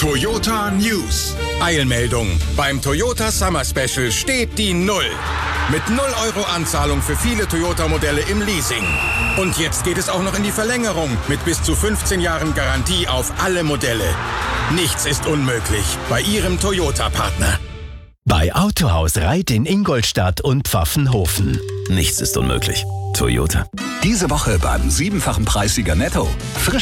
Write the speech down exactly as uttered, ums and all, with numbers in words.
Toyota News. Eilmeldung. Beim Toyota Summer Special steht die Null. Mit null Euro Anzahlung für viele Toyota-Modelle im Leasing. Und jetzt geht es auch noch in die Verlängerung mit bis zu fünfzehn Jahren Garantie auf alle Modelle. Nichts ist unmöglich bei Ihrem Toyota-Partner. Bei Autohaus Reit in Ingolstadt und Pfaffenhofen. Nichts ist unmöglich. Toyota. Diese Woche beim siebenfachen Preissieger Netto. Frisch